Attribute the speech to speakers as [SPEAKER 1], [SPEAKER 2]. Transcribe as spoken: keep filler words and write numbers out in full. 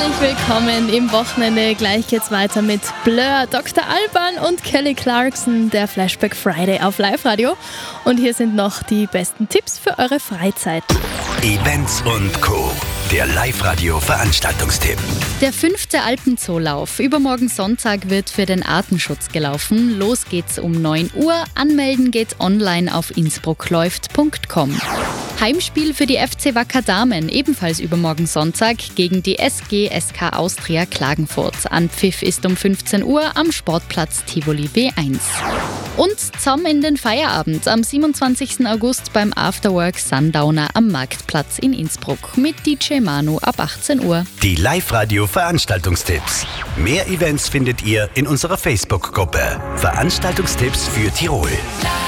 [SPEAKER 1] Herzlich willkommen im Wochenende. Gleich geht's weiter mit Blur, Doktor Alban und Kelly Clarkson, der Flashback Friday auf Live-Radio. Und hier sind noch die besten Tipps für eure Freizeit.
[SPEAKER 2] Events und Co. Der Live-Radio-Veranstaltungstipp.
[SPEAKER 3] Der fünfte Alpenzoolauf. Übermorgen Sonntag wird für den Artenschutz gelaufen. Los geht's um neun Uhr. Anmelden geht online auf innsbruckläuft punkt com. Heimspiel für die F C Wacker Damen, ebenfalls übermorgen Sonntag gegen die S G S K Austria Klagenfurt. Anpfiff ist um fünfzehn Uhr am Sportplatz Tivoli B eins. Und zusammen in den Feierabend am siebenundzwanzigsten August beim Afterwork Sundowner am Marktplatz in Innsbruck mit D J Manu ab achtzehn Uhr.
[SPEAKER 2] Die Live-Radio-Veranstaltungstipps. Mehr Events findet ihr in unserer Facebook-Gruppe. Veranstaltungstipps für Tirol.